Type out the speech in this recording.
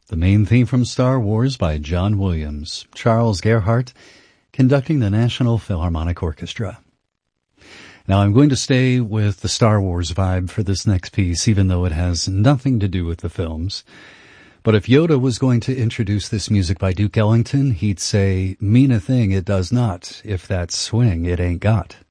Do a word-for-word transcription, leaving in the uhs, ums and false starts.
The main theme from Star Wars by John Williams, Charles Gerhardt, conducting the National Philharmonic Orchestra. Now I'm going to stay with the Star Wars vibe for this next piece, even though it has nothing to do with the films. But if Yoda was going to introduce this music by Duke Ellington, he'd say, "Mean a thing it does not, if that swing it ain't got."